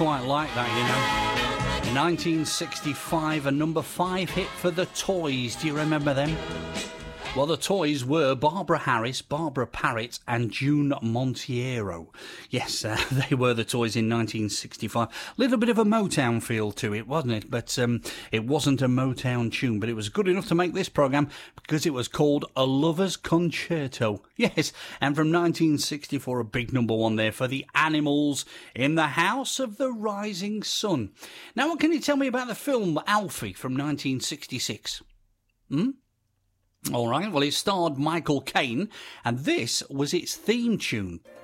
quite like that, you know. 1965, a number 5 hit for the Toys. Do you remember them? Well, the Toys were Barbara Harris, Barbara Parrott and June Monteiro. Yes, they were the Toys in 1965. A little bit of a Motown feel to it, wasn't it? But it wasn't a Motown tune, but it was good enough to make this programme because it was called A Lover's Concerto. Yes, and from 1964, a big number 1 there for the Animals in the House of the Rising Sun. Now, what can you tell me about the film Alfie from 1966? All right, well, it starred Michael Caine, and this was its theme tune.